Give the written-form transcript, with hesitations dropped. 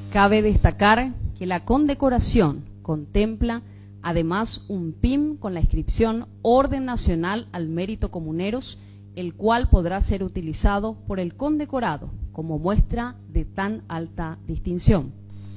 Cabe destacar que la condecoración contempla además un PIN con la inscripción Orden Nacional al Mérito Comuneros, el cual podrá ser utilizado por el condecorado como muestra de tan alta distinción.